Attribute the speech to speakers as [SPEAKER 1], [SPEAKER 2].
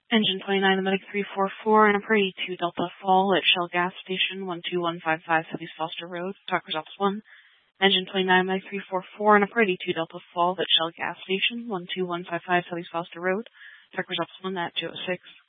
[SPEAKER 1] Engine 29, the Medic 344, and a party 2 Delta Fall at Shell Gas Station 12155 Southeast Foster Road, Talkers Office 1. Engine 29, Medic 344, and a party 2 Delta Fall at Shell Gas Station 12155 Southeast Foster Road, Talkers Office 1 at 206.